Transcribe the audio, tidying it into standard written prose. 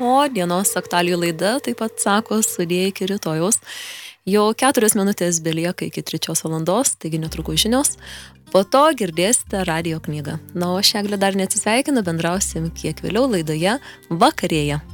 o dienos aktualijų laida taip pat sako sudie iki rytojaus. Jau 4 minutės belieka iki 3 valandos, taigi netrukus žinios. Po to girdėsite radijo knygą. Na, o aš Eglė dar neatsisveikinu, bendrausim kiek vėliau laidoje Vakarėja.